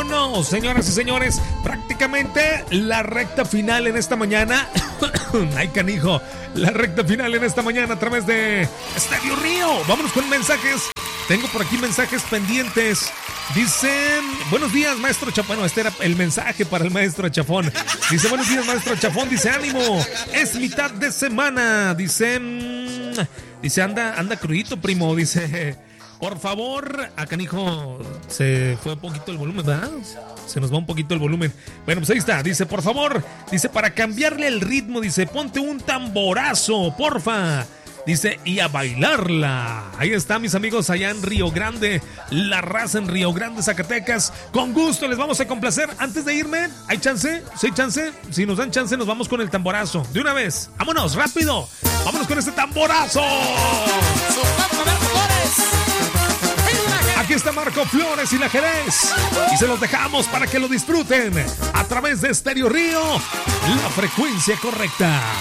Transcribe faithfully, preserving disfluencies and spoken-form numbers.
Vámonos, señoras y señores. Prácticamente la recta final en esta mañana. Ay, canijo. La recta final en esta mañana a través de Estéreo Río. Vámonos con mensajes. Tengo por aquí mensajes pendientes. Dicen, buenos días, maestro Chafón. Bueno, este era el mensaje para el maestro Chafón. Dice, buenos días, maestro Chafón. Dice, ánimo, es mitad de semana. Dice, mmm, dice, anda, anda crudito, primo. Dice, por favor, acá, hijo, se fue un poquito el volumen, ¿verdad? Se nos va un poquito el volumen. Bueno, pues ahí está. Dice, por favor, dice, para cambiarle el ritmo, dice, ponte un tamborazo, porfa. Dice, y a bailarla. Ahí está, mis amigos, allá en Río Grande, la raza en Río Grande, Zacatecas. Con gusto les vamos a complacer. Antes de irme, ¿hay chance? ¿Sí hay chance? Si nos dan chance, nos vamos con el tamborazo. De una vez, vámonos, rápido. Vámonos con este tamborazo. Aquí está Marco Flores y la Jerez. Y se los dejamos para que lo disfruten a través de Estéreo Río, la frecuencia correcta.